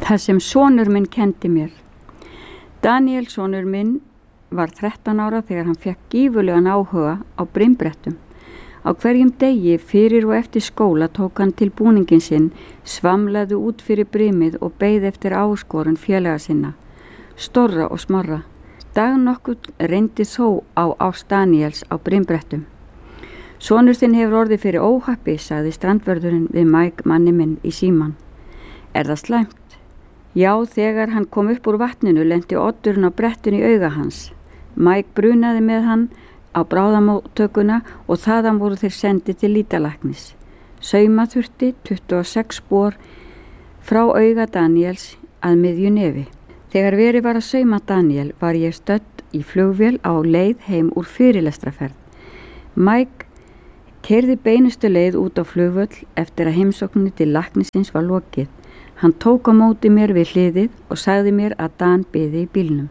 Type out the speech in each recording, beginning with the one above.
Það sem sonur minn kendi mér. Daniel, sonur minn, var 13 ára þegar hann fekk gífurlegan áhuga á brimbrettum. Á hverjum degi fyrir og eftir skóla tók hann til búningin sinn, svamlaði út fyrir brimið og beið eftir áskorun félaga sinna, stórra og smárra. Dag nokkuð reyndi þó á ást Daniels á brimbrettum. Sonur þinn hefur orðið fyrir óhappi, sagði strandvörðurinn við Mike manni minn í síman. Er það slæmt? Já, þegar hann kom upp úr vatninu lenti oddurinn á brettinu í auga hans. Mike brunaði með hann á bráðamóttökuna og þaðan voru þeir sendið til lýtalæknis. Sauma þurfti 26 spor frá auga Daniels að miðju nefi. Þegar verið var að sauma Daniel var ég stödd í flugvél á leið heim úr fyrirlestraferð. Mike keyrði beinustu leið út á flugvöll eftir að heimsókninni til læknisins var lokið. Hann tók á móti mér við hliðið og sagði mér að Dan biði í bílnum.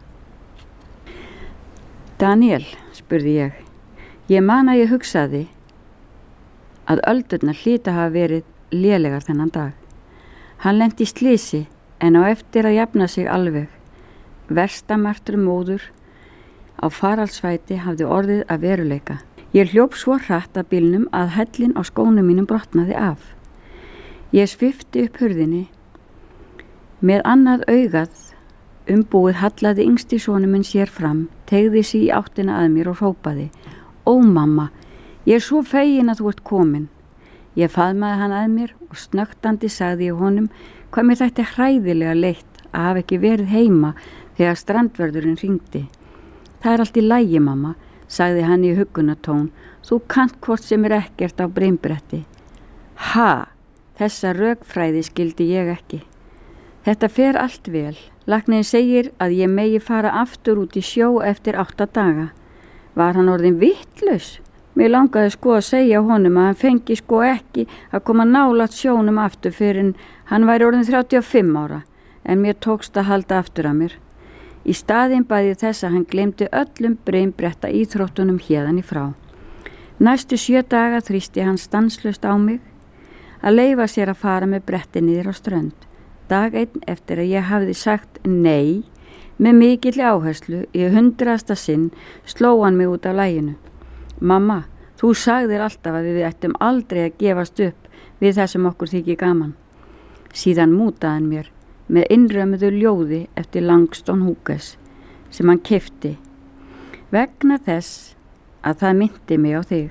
Daniel, spurði ég. Ég man að ég hugsaði að öldurnar hlýta hafa verið lélegar þennan dag. Hann lenti í slysi en á eftir að jafna sig alveg. Versta martrum móður á faraldsvæti hafði orðið að veruleika. Ég hljóp svo hratt að bílnum að hellin á skónum mínum brotnaði af. Ég svipti upp hurðinni. Með annað augað umbúið hallaði yngsti sonur minn sér fram, teygði sig í áttina að mér og hrópaði. Ó mamma, ég svo fegin að þú ert komin. Ég faðmaði hann að mér og snögtandi sagði ég honum hvað mér þætti hræðilega leitt að hafa ekki verið heima þegar strandvörðurinn hringdi. Það allt í lagi mamma, sagði hann í huggunartón. Þú kannt hvort sem ekkert á brimbretti. Ha, þessa rökfræði skildi ég ekki. Þetta fer allt vel. Læknirinn segir að ég megi fara aftur út í sjó eftir 8 daga. Var hann orðinn vitlaus? Mér langaði að segja honum að hann fengi ekki að koma nálægt sjónum aftur fyrir en hann væri orðinn 35 ára, en mér tókst að halda aftur að mér. Í staðinn bað ég þess að hann gleymdi öllum brimbretti íþróttunum héðan í frá. Næstu 7 daga þrýsti hann stanslaust á mig að leyfa sér að fara með bretti niður á strönd. Dag einn eftir að ég hafði sagt nei með mikilli áherslu í 100. sinn sló hann mig út af laginu. Mamma, þú sagðir alltaf að við ættum aldrei að gefast upp við það sem okkur þykir gaman. Síðan mútaði hann mér með innrömmuðu ljóði eftir Langston Hughes sem hann keypti vegna þess að það minnti mig á þig.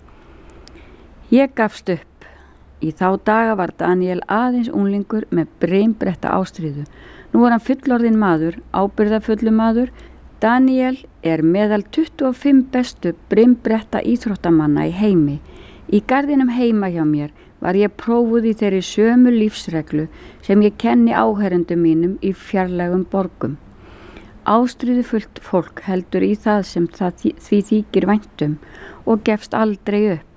Ég gafst upp. Í þá daga var Daniel aðeins unglingur með brimbretta ástríðu. Nú var hann fullorðinn maður, ábyrgðarfullu maður. Daniel er meðal 25 bestu brimbretta íþróttamanna í heimi. Í garðinum heima hjá mér var ég prófuð í þeirri sömu lífsreglu sem ég kenni áherendum mínum í fjarlægum borgum. Ástríðufullt fólk heldur í það sem því þykir væntum og gefst aldrei upp.